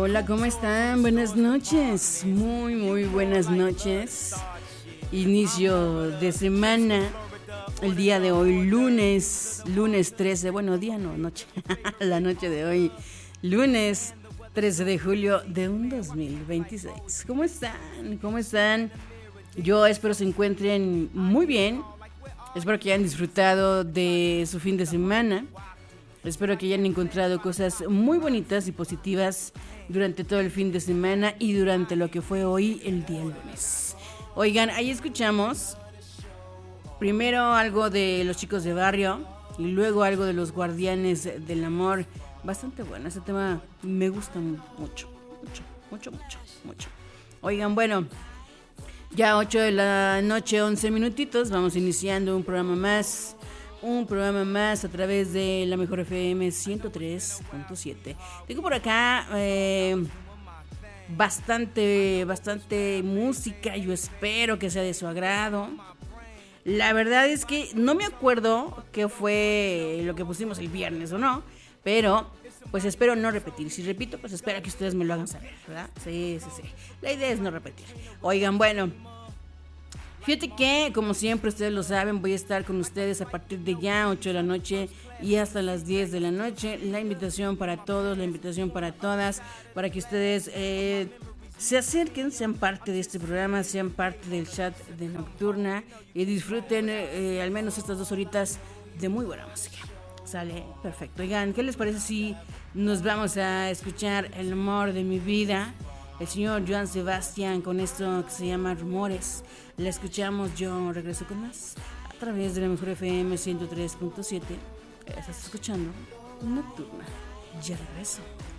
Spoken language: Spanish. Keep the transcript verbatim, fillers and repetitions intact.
Hola, ¿cómo están? Buenas noches, muy, muy buenas noches. Inicio de semana, el día de hoy, lunes, lunes trece, bueno, día no, noche, la noche de hoy, lunes trece de julio de un dos mil veintiséis. ¿Cómo están? ¿Cómo están? Yo espero se encuentren muy bien, espero que hayan disfrutado de su fin de semana. Espero que hayan encontrado cosas muy bonitas y positivas durante todo el fin de semana y durante lo que fue hoy, el día lunes. Oigan, ahí escuchamos primero algo de Los Chicos de Barrio y luego algo de Los Guardianes del Amor. Bastante bueno, ese tema me gusta mucho, mucho, mucho, mucho, mucho. Oigan, bueno, ya ocho de la noche, once minutitos, vamos iniciando un programa más. Un programa más a través de la Mejor F M ciento tres punto siete. Tengo por acá eh, bastante, bastante música. Yo espero que sea de su agrado. La verdad es que no me acuerdo qué fue lo que pusimos el viernes o no. Pero pues espero no repetir. Si repito, pues espero que ustedes me lo hagan saber, ¿verdad? Sí, sí, sí. La idea es no repetir. Oigan, bueno, fíjate que, como siempre ustedes lo saben, voy a estar con ustedes a partir de ya ocho de la noche y hasta las diez de la noche. La invitación para todos, la invitación para todas, para que ustedes eh, se acerquen, sean parte de este programa, sean parte del chat de Nocturna y disfruten eh, al menos estas dos horitas de muy buena música. ¿Sale? Perfecto. Oigan, ¿qué les parece si nos vamos a escuchar El Amor de mi Vida? El señor Joan Sebastián con esto que se llama Rumores. La escuchamos, yo regreso con más a través de la Mejor F M ciento tres punto siete. Estás escuchando Nocturna. Ya regreso.